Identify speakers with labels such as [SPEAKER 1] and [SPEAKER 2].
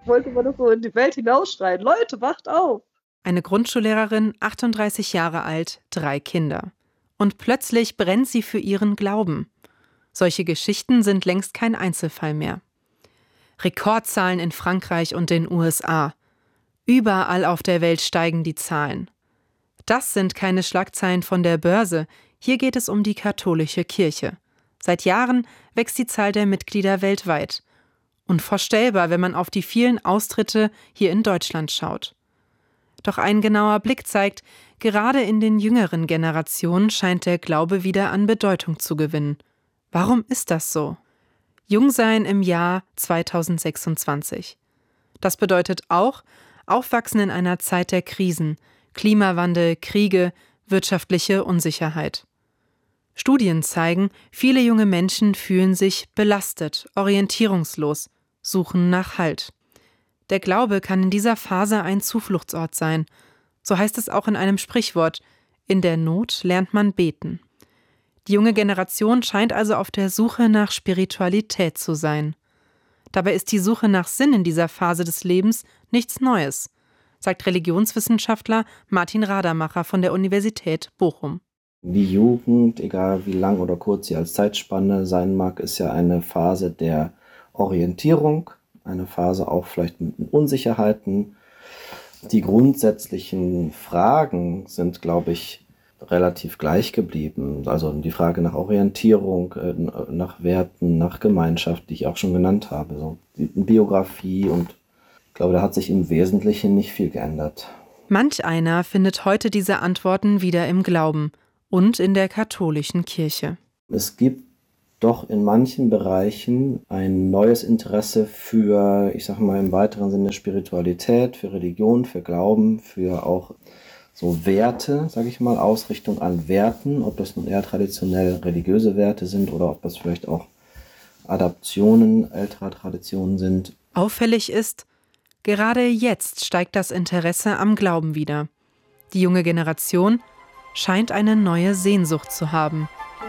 [SPEAKER 1] wollte man das so in die Welt hinausschreien: „Leute, wacht auf!“
[SPEAKER 2] Eine Grundschullehrerin, 38 Jahre alt, 3 Kinder. Und plötzlich brennt sie für ihren Glauben. Solche Geschichten sind längst kein Einzelfall mehr. Rekordzahlen in Frankreich und den USA. Überall auf der Welt steigen die Zahlen. Das sind keine Schlagzeilen von der Börse, hier geht es um die katholische Kirche. Seit Jahren wächst die Zahl der Mitglieder weltweit. Unvorstellbar, wenn man auf die vielen Austritte hier in Deutschland schaut. Doch ein genauer Blick zeigt, gerade in den jüngeren Generationen scheint der Glaube wieder an Bedeutung zu gewinnen. Warum ist das so? Jungsein im Jahr 2026. Das bedeutet auch Aufwachsen in einer Zeit der Krisen, Klimawandel, Kriege, wirtschaftliche Unsicherheit. Studien zeigen, viele junge Menschen fühlen sich belastet, orientierungslos, suchen nach Halt. Der Glaube kann in dieser Phase ein Zufluchtsort sein. So heißt es auch in einem Sprichwort: In der Not lernt man beten. Die junge Generation scheint also auf der Suche nach Spiritualität zu sein. Dabei ist die Suche nach Sinn in dieser Phase des Lebens nichts Neues, sagt Religionswissenschaftler Martin Radermacher von der Universität Bochum.
[SPEAKER 3] Die Jugend, egal wie lang oder kurz sie als Zeitspanne sein mag, ist ja eine Phase der Orientierung, eine Phase auch vielleicht mit Unsicherheiten. Die grundsätzlichen Fragen sind, glaube ich, relativ gleich geblieben. Also die Frage nach Orientierung, nach Werten, nach Gemeinschaft, die ich auch schon genannt habe. So die Biografie, und ich glaube, da hat sich im Wesentlichen nicht viel geändert.
[SPEAKER 2] Manch einer findet heute diese Antworten wieder im Glauben und in der katholischen Kirche.
[SPEAKER 3] Es gibt doch in manchen Bereichen ein neues Interesse für, ich sage mal im weiteren Sinne, Spiritualität, für Religion, für Glauben, für auch so Werte, sage ich mal, Ausrichtung an Werten, ob das nun eher traditionell religiöse Werte sind oder ob das vielleicht auch Adaptionen älterer Traditionen sind.
[SPEAKER 2] Auffällig ist, gerade jetzt steigt das Interesse am Glauben wieder. Die junge Generation scheint eine neue Sehnsucht zu haben.